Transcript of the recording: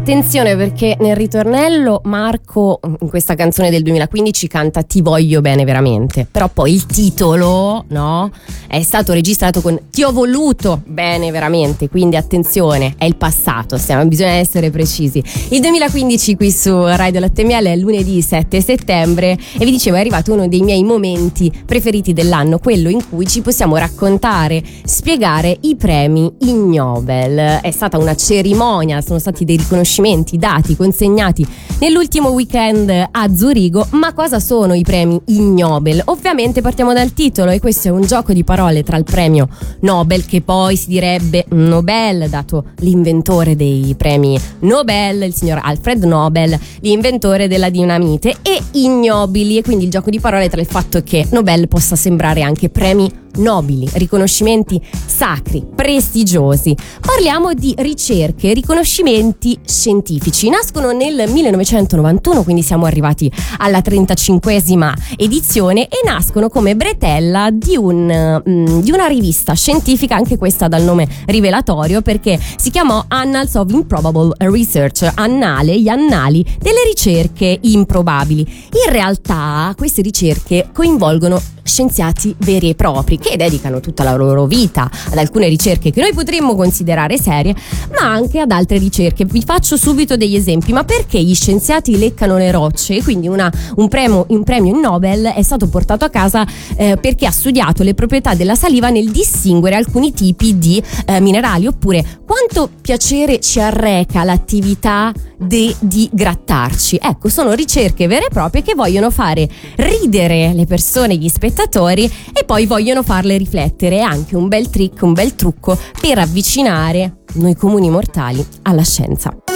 attenzione perché nel ritornello Marco in questa canzone del 2015 canta Ti voglio bene veramente, però poi il titolo, no, è stato registrato con Ti ho voluto bene veramente, quindi attenzione, è il passato, bisogna essere precisi. Il 2015 qui su Radio Latte Miele è lunedì 7 settembre e vi dicevo è arrivato uno dei miei momenti preferiti dell'anno, quello in cui ci possiamo raccontare, spiegare i premi Ig Nobel. È stata una cerimonia, sono stati dei riconoscimenti dati, consegnati nell'ultimo weekend a Zurigo. Ma cosa sono i premi Ig Nobel? Ovviamente partiamo dal titolo e questo è un gioco di parole tra il premio Nobel, che poi si direbbe Nobel, dato l'inventore dei premi Nobel, il signor Alfred Nobel, l'inventore della dinamite, e ignobili, e quindi il gioco di parole tra il fatto che Nobel possa sembrare anche premi nobili, riconoscimenti sacri, prestigiosi. Parliamo di ricerche, riconoscimenti scientifici. Nascono nel 1991, quindi siamo arrivati alla 35esima edizione, e nascono come bretella di una rivista scientifica, anche questa dal nome rivelatorio, perché si chiamò Annals of Improbable Research, gli annali delle ricerche improbabili. In realtà queste ricerche coinvolgono scienziati veri e propri che dedicano tutta la loro vita ad alcune ricerche che noi potremmo considerare serie, ma anche ad altre ricerche. Vi faccio subito degli esempi. Ma perché gli scienziati leccano le rocce? Quindi un premio Nobel è stato portato a casa perché ha studiato le proprietà della saliva nel distinguere alcuni tipi di minerali. Oppure quanto piacere ci arreca l'attività di grattarci. Ecco, sono ricerche vere e proprie che vogliono fare ridere le persone, gli spettatori, e poi vogliono farle riflettere. È anche un bel trick, un bel trucco per avvicinare noi comuni mortali alla scienza.